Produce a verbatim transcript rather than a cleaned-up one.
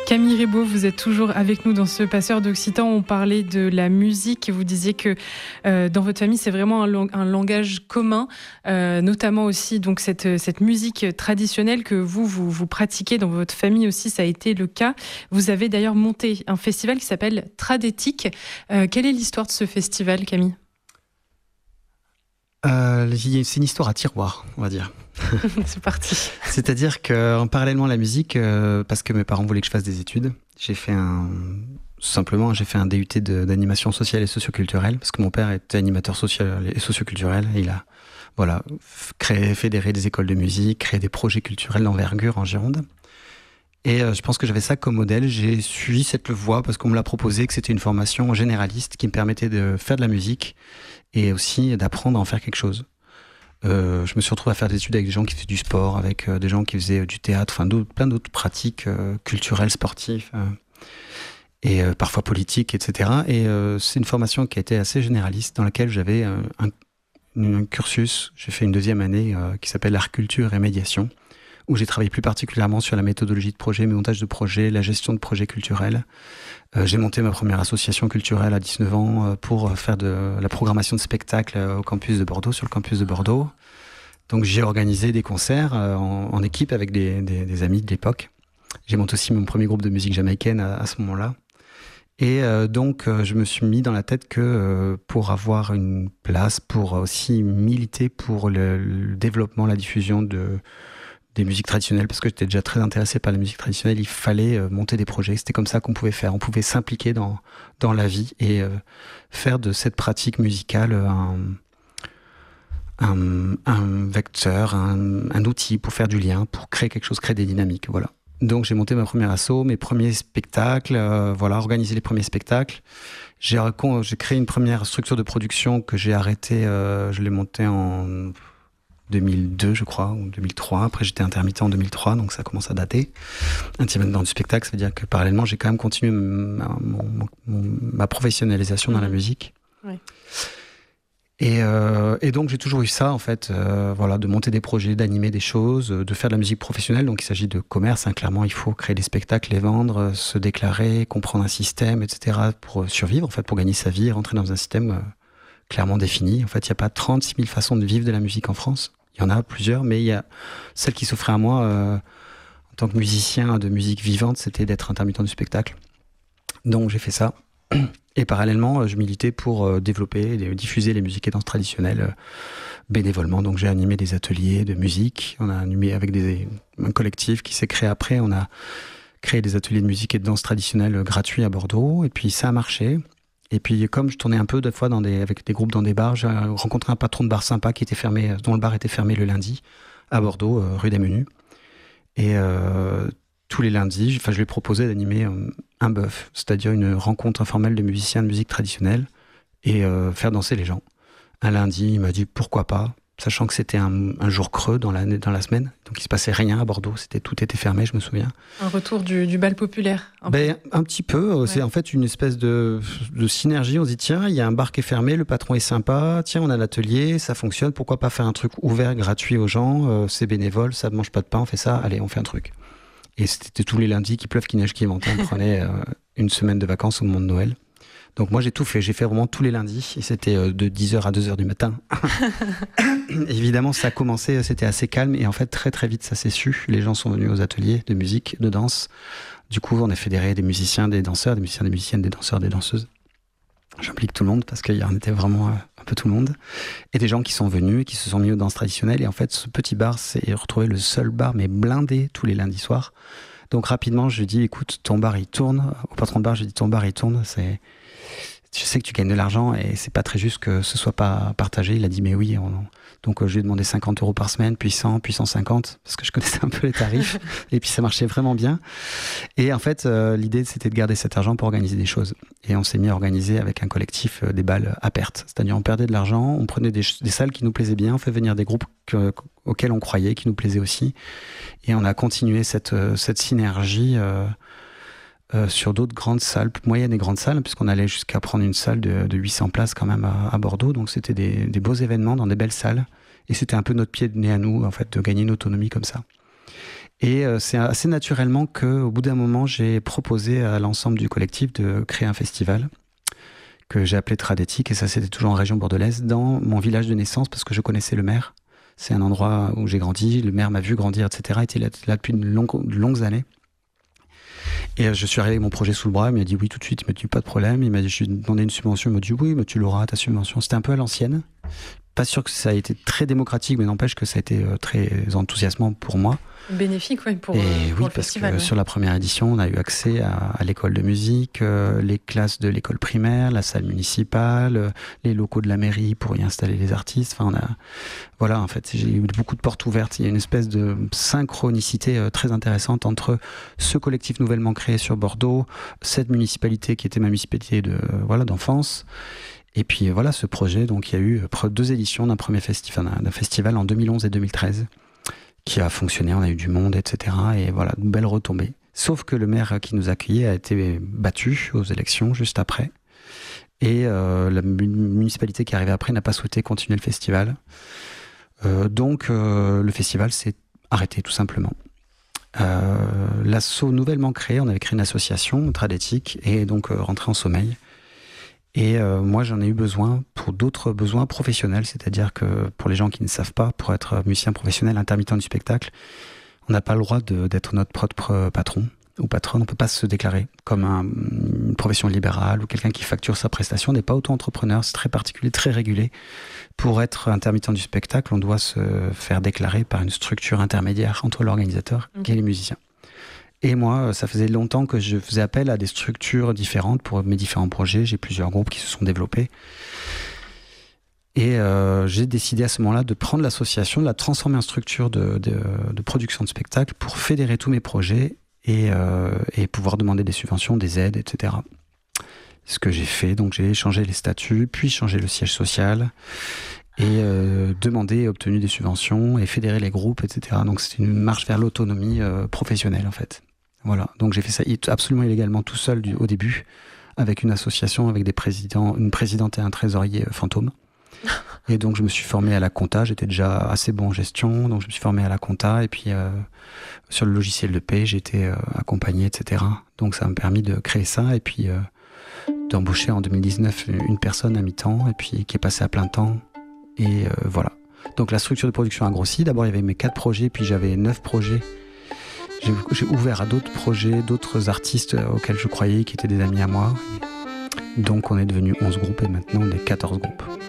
Camille Rebaud, vous êtes toujours avec nous dans ce Passeur d'Occitan. On parlait de la musique et vous disiez que euh, dans votre famille, c'est vraiment un, lang- un langage commun, euh, notamment aussi donc cette, cette musique traditionnelle que vous, vous, vous pratiquez dans votre famille aussi, ça a été le cas. Vous avez d'ailleurs monté un festival qui s'appelle Tradétique. Euh, quelle est l'histoire de ce festival, Camille ? Euh, c'est une histoire à tiroir, on va dire. C'est parti. C'est-à-dire qu'en parallèlement à la musique, euh, parce que mes parents voulaient que je fasse des études, j'ai fait un... Simplement, j'ai fait un D U T de, d'animation sociale et socioculturelle, parce que mon père était animateur social et socioculturel, et il a voilà, créé, fédéré des écoles de musique, créé des projets culturels d'envergure en Gironde. Et euh, je pense que j'avais ça comme modèle. J'ai suivi cette voie parce qu'on me l'a proposé, que c'était une formation généraliste qui me permettait de faire de la musique et aussi d'apprendre à en faire quelque chose. Euh, je me suis retrouvé à faire des études avec des gens qui faisaient du sport, avec euh, des gens qui faisaient euh, du théâtre, enfin d'autres, plein d'autres pratiques euh, culturelles, sportives euh, et euh, parfois politiques, et cetera. Et euh, c'est une formation qui a été assez généraliste, dans laquelle j'avais euh, un, un cursus. J'ai fait une deuxième année euh, qui s'appelle Art, Culture et Médiation, où j'ai travaillé plus particulièrement sur la méthodologie de projet, le montage de projet, la gestion de projets culturels. Euh, j'ai monté ma première association culturelle à dix-neuf ans euh, pour faire de la programmation de spectacles au campus de Bordeaux, sur le campus de Bordeaux. Donc j'ai organisé des concerts euh, en, en équipe avec des, des, des amis de l'époque. J'ai monté aussi mon premier groupe de musique jamaïcaine à, à ce moment-là. Et euh, donc euh, je me suis mis dans la tête que euh, pour avoir une place, pour aussi militer pour le, le développement, la diffusion de des musiques traditionnelles, parce que j'étais déjà très intéressé par la musique traditionnelle, il fallait euh, monter des projets. C'était comme ça qu'on pouvait faire. On pouvait s'impliquer dans, dans la vie et euh, faire de cette pratique musicale un, un, un vecteur, un, un outil pour faire du lien, pour créer quelque chose, créer des dynamiques. Voilà. Donc j'ai monté ma première asso, mes premiers spectacles, euh, voilà, organisé les premiers spectacles. J'ai, j'ai créé une première structure de production que j'ai arrêtée, euh, je l'ai montée en deux mille deux, je crois, ou deux mille trois. Après, j'étais intermittent en deux mille trois, donc ça commence à dater. Intimement dans du spectacle, ça veut dire que parallèlement, j'ai quand même continué ma, mon, mon, ma professionnalisation mmh. dans la musique. Oui. Et, euh, et donc, j'ai toujours eu ça, en fait, euh, voilà, de monter des projets, d'animer des choses, de faire de la musique professionnelle. Donc, il s'agit de commerce. Hein, clairement, il faut créer des spectacles, les vendre, se déclarer, comprendre un système, et cetera, pour survivre, en fait, pour gagner sa vie, rentrer dans un système euh, clairement défini. En fait, il n'y a pas trente-six mille façons de vivre de la musique en France. Il y en a plusieurs, mais il y a celle qui s'offrait à moi euh, en tant que musicien de musique vivante, c'était d'être intermittent du spectacle. Donc j'ai fait ça. Et parallèlement, je militais pour euh, développer et diffuser les musiques et danses traditionnelles euh, bénévolement. Donc j'ai animé des ateliers de musique. On a animé avec des, un collectif qui s'est créé après. On a créé des ateliers de musique et de danse traditionnelle gratuits à Bordeaux. Et puis ça a marché. Et puis, comme je tournais un peu, des fois, dans des, avec des groupes dans des bars, j'ai rencontré un patron de bar sympa qui était fermé, dont le bar était fermé le lundi, à Bordeaux, euh, rue des Menus. Et euh, tous les lundis, je lui ai proposé d'animer euh, un bœuf, c'est-à-dire une rencontre informelle de musiciens de musique traditionnelle et euh, faire danser les gens. Un lundi, il m'a dit pourquoi pas, sachant que c'était un, un jour creux dans la, dans la semaine. Donc, il ne se passait rien à Bordeaux. C'était, tout était fermé, je me souviens. Un retour du, du bal populaire. Un, ben, un petit peu. Ouais. C'est en fait une espèce de, de synergie. On se dit, tiens, il y a un bar qui est fermé, le patron est sympa. Tiens, on a l'atelier, ça fonctionne. Pourquoi pas faire un truc ouvert, gratuit aux gens euh, c'est bénévole, ça ne mange pas de pain, on fait ça. Allez, on fait un truc. Et c'était tous les lundis, qu'il pleuve, qu'il neige, qu'il vente. On prenait euh, une semaine de vacances au moment de Noël. Donc moi j'ai tout fait, j'ai fait vraiment tous les lundis et c'était euh, de dix heures à deux heures du matin. Évidemment ça a commencé, c'était assez calme et en fait très très vite ça s'est su. Les gens sont venus aux ateliers de musique, de danse. Du coup on a fédéré des musiciens, des danseurs, des musiciens, des musiciennes, des danseurs, des danseuses. J'implique tout le monde parce qu'il y en était vraiment euh, un peu tout le monde. Et des gens qui sont venus et qui se sont mis aux danses traditionnelles. Et en fait ce petit bar s'est retrouvé le seul bar mais blindé tous les lundis soirs. Donc rapidement je lui dis écoute ton bar il tourne. Au patron de bar je lui dis ton bar il tourne, c'est... je sais que tu gagnes de l'argent et c'est pas très juste que ce soit pas partagé. Il a dit mais oui. On... Donc euh, je lui ai demandé cinquante euros par semaine, puis cent, puis cent cinquante, parce que je connaissais un peu les tarifs. Et puis ça marchait vraiment bien. Et en fait, euh, l'idée c'était de garder cet argent pour organiser des choses. Et on s'est mis à organiser avec un collectif euh, des balles à perte. C'est-à-dire on perdait de l'argent, on prenait des, des salles qui nous plaisaient bien, on fait venir des groupes que, auxquels on croyait, qui nous plaisaient aussi. Et on a continué cette, euh, cette synergie euh, Euh, sur d'autres grandes salles, moyennes et grandes salles, puisqu'on allait jusqu'à prendre une salle de, de huit cents places quand même à, à Bordeaux. Donc c'était des, des beaux événements dans des belles salles. Et c'était un peu notre pied de nez à nous, en fait, de gagner une autonomie comme ça. Et euh, c'est assez naturellement qu'au bout d'un moment, j'ai proposé à l'ensemble du collectif de créer un festival que j'ai appelé Tradétique, et ça c'était toujours en région bordelaise, dans mon village de naissance, parce que je connaissais le maire. C'est un endroit où j'ai grandi, le maire m'a vu grandir, et cetera. Il était là, là depuis de, longue, de longues années. Et je suis arrivé avec mon projet sous le bras, il m'a dit oui tout de suite, il m'a dit pas de problème, il m'a dit je lui ai demandé une subvention, il m'a dit oui, mais tu l'auras ta subvention. C'était un peu à l'ancienne. Pas sûr que ça a été très démocratique, mais n'empêche que ça a été très enthousiasmant pour moi. Bénéfique, oui, pour, et pour oui, le parce festival. que Ouais. sur la première édition, on a eu accès à, à l'école de musique, euh, les classes de l'école primaire, la salle municipale, euh, les locaux de la mairie pour y installer les artistes. Enfin, on a, voilà, en fait, j'ai eu beaucoup de portes ouvertes. Il y a une espèce de synchronicité euh, très intéressante entre ce collectif nouvellement créé sur Bordeaux, cette municipalité qui était ma municipalité de, euh, voilà, d'enfance. Et puis voilà, ce projet, donc il y a eu deux éditions d'un premier festival, d'un festival en deux mille onze et deux mille treize, qui a fonctionné, on a eu du monde, et cetera. Et voilà, une belle retombée. Sauf que le maire qui nous accueillait a été battu aux élections juste après. Et euh, la municipalité qui arrivait après n'a pas souhaité continuer le festival. Euh, donc euh, le festival s'est arrêté tout simplement. Euh, l'asso nouvellement créé, on avait créé une association, Tradétique, et donc euh, rentré en sommeil. Et euh, moi, j'en ai eu besoin pour d'autres besoins professionnels, c'est-à-dire que pour les gens qui ne savent pas, pour être musicien professionnel, intermittent du spectacle, on n'a pas le droit de, d'être notre propre patron ou patronne. On ne peut pas se déclarer comme un, une profession libérale ou quelqu'un qui facture sa prestation. On n'est pas auto-entrepreneur, c'est très particulier, très régulé. Pour être intermittent du spectacle, on doit se faire déclarer par une structure intermédiaire entre l'organisateur okay. et les musiciens. Et moi, ça faisait longtemps que je faisais appel à des structures différentes pour mes différents projets. J'ai plusieurs groupes qui se sont développés. Et euh, j'ai décidé à ce moment-là de prendre l'association, de la transformer en structure de, de, de production de spectacles pour fédérer tous mes projets et, euh, et pouvoir demander des subventions, des aides, et cetera. Ce que j'ai fait, donc j'ai changé les statuts, puis changé le siège social et euh, demandé et obtenu des subventions et fédérer les groupes, et cetera. Donc c'est une marche vers l'autonomie euh, professionnelle en fait. Voilà, donc j'ai fait ça absolument illégalement tout seul du, au début, avec une association, avec des présidents, une présidente et un trésorier fantôme. Et donc je me suis formé à la compta, j'étais déjà assez bon en gestion, donc je me suis formé à la compta, et puis euh, sur le logiciel de paie, j'ai été euh, accompagné, et cetera. Donc ça m'a permis de créer ça, et puis euh, d'embaucher en deux mille dix-neuf une personne à mi-temps, et puis qui est passée à plein temps, et euh, voilà. Donc la structure de production a grossi, d'abord il y avait mes quatre projets, puis j'avais neuf projets. J'ai, j'ai ouvert à d'autres projets, d'autres artistes auxquels je croyais, qui étaient des amis à moi. Donc on est devenu onze groupes et maintenant on est quatorze groupes.